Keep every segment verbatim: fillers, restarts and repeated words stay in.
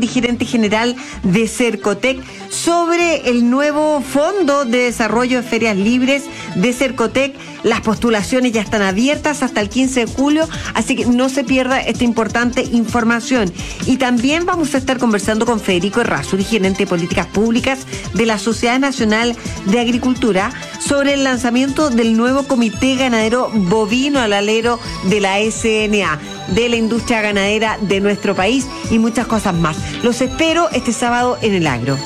Rasuri, gerente general de Cercotec, sobre el nuevo Fondo de Desarrollo de Ferias Libres de Cercotec. Las postulaciones ya están abiertas hasta el quince de julio, así que no se pierda esta importante información. Y también vamos a estar conversando con Federico Errázuriz, gerente de políticas públicas de la Sociedad Nacional de Agricultura, sobre el lanzamiento del nuevo Comité Ganadero Bovino al Alero de la S N A, de la industria ganadera de nuestro país y muchas cosas más. Los espero este sábado en el Agro.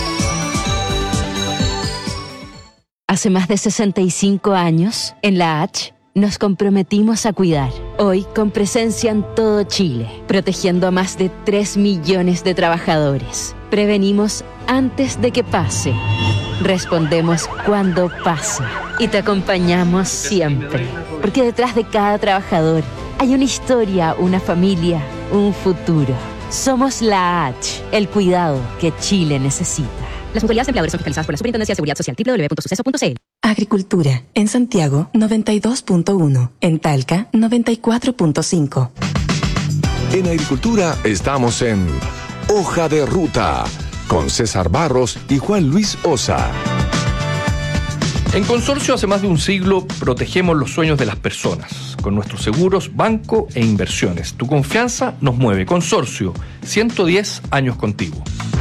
Hace más de sesenta y cinco años, en la H, nos comprometimos a cuidar. Hoy, con presencia en todo Chile, protegiendo a más de tres millones de trabajadores. Prevenimos antes de que pase. Respondemos cuando pasa. Y te acompañamos siempre. Porque detrás de cada trabajador hay una historia, una familia, un futuro. Somos la H, el cuidado que Chile necesita. Las mutualidades de empleadores son fiscalizadas por la Superintendencia de Seguridad Social. doble u doble u doble u punto suceso punto c l. Agricultura. En Santiago, noventa y dos punto uno. En Talca, noventa y cuatro punto cinco. En Agricultura estamos en Hoja de Ruta, con César Barros y Juan Luis Osa. En Consorcio, hace más de un siglo, protegemos los sueños de las personas con nuestros seguros, banco e inversiones. Tu confianza nos mueve. Consorcio, ciento diez años contigo.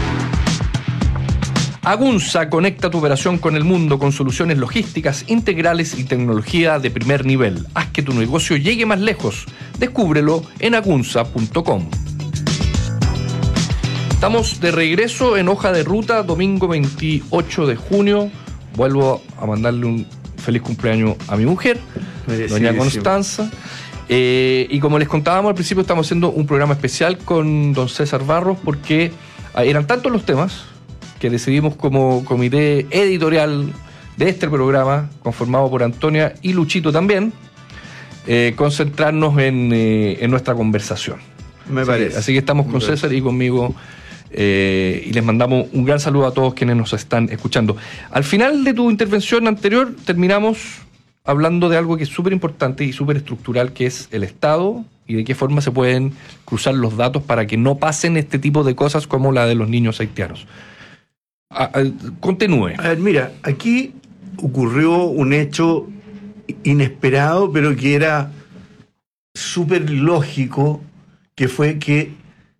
Agunza conecta tu operación con el mundo con soluciones logísticas integrales y tecnología de primer nivel. Haz que tu negocio llegue más lejos. Descúbrelo en agunza punto com. Estamos de regreso en Hoja de Ruta, domingo veintiocho de junio. Vuelvo a mandarle un feliz cumpleaños a mi mujer, doña Constanza. Eh, y como les contábamos al principio, estamos haciendo un programa especial con don César Barros porque eran tantos los temas que decidimos como comité editorial de este programa, conformado por Antonia y Luchito también, eh, concentrarnos en, eh, en nuestra conversación. Me así, parece. Así que estamos con César y conmigo, eh, y les mandamos un gran saludo a todos quienes nos están escuchando. Al final de tu intervención anterior terminamos hablando de algo que es súper importante y súper estructural, que es el Estado y de qué forma se pueden cruzar los datos para que no pasen este tipo de cosas como la de los niños haitianos. A, a, continúe. A ver, mira, aquí ocurrió un hecho inesperado, pero que era súper lógico, que fue que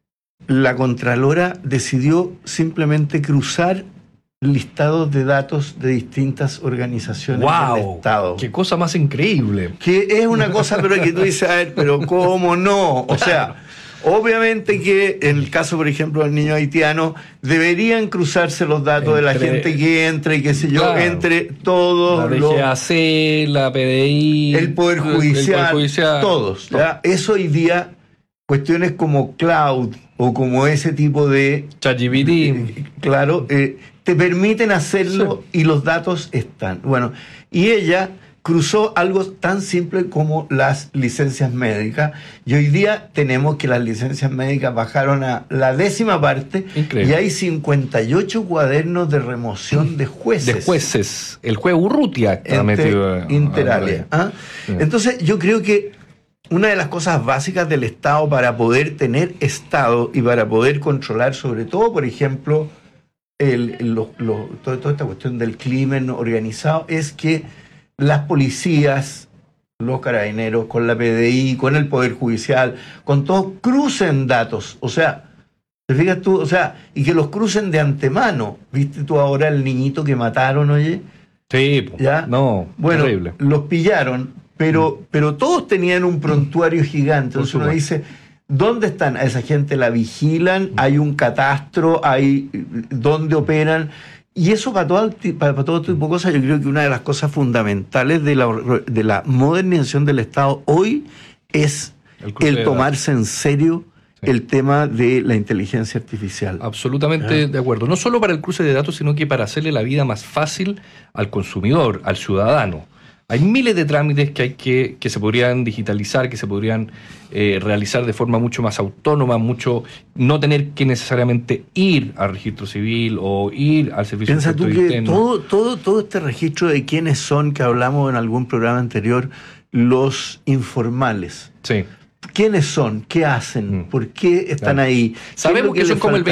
la Contralora decidió simplemente cruzar listados de datos de distintas organizaciones ¡Wow! del Estado. ¡Qué cosa más increíble! Que es una cosa, pero que tú dices, a ver, pero ¿cómo no? O sea, obviamente que en el caso, por ejemplo, del niño haitiano, deberían cruzarse los datos entre, de la gente que entra y qué sé yo, claro, entre todos la los... D G A C, la P D I... El Poder Judicial, el Poder Judicial todos. Todo. ¿Ya? Eso hoy día, cuestiones como cloud o como ese tipo de... ChatGPT. Eh, claro, eh, te permiten hacerlo, sí, y los datos están. Bueno, y ella cruzó algo tan simple como las licencias médicas, y hoy día tenemos que las licencias médicas bajaron a la décima parte. Increíble. Y hay cincuenta y ocho cuadernos de remoción de jueces. De jueces. El juez Urrutia está metido. Interalia. ¿Ah? Sí. Entonces yo creo que una de las cosas básicas del Estado para poder tener Estado y para poder controlar sobre todo, por ejemplo, el, el, lo, lo, todo, toda esta cuestión del crimen organizado es que las policías, los carabineros, con la P D I, con el Poder Judicial, con todos, crucen datos. O sea, ¿te fijas tú? O sea, y que los crucen de antemano. ¿Viste tú ahora el niñito que mataron, oye? Sí, ¿ya? No, bueno, terrible. Los pillaron, pero, mm. pero todos tenían un prontuario gigante. Entonces uno dice, ¿dónde están? A esa gente la vigilan, mm. hay un catastro, hay dónde operan. Y eso para todo, para, para todo tipo de cosas, yo creo que una de las cosas fundamentales de la, de la modernización del Estado hoy es el, el tomarse en serio, sí, el tema de la inteligencia artificial. Absolutamente, ¿ah?, de acuerdo. No solo para el cruce de datos, sino que para hacerle la vida más fácil al consumidor, al ciudadano. Hay miles de trámites que hay que, que se podrían digitalizar, que se podrían eh, realizar de forma mucho más autónoma, mucho no tener que necesariamente ir al registro civil o ir al servicio de Piensa tú que todo, todo, todo este registro de quiénes son, que hablamos en algún programa anterior, los informales. Sí. ¿Quiénes son? ¿Qué hacen? ¿Por qué están, claro, ahí? Sabemos que, que son como el